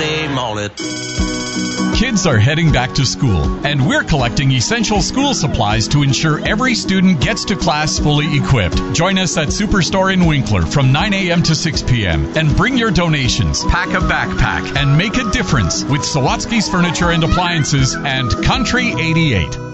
name on it. Kids are heading back to school, and we're collecting essential school supplies to ensure every student gets to class fully equipped. Join us at Superstore in Winkler from 9 a.m. to 6 p.m. and bring your donations. Pack a backpack and make a difference with Sawatsky's Furniture and Appliances and Country 88.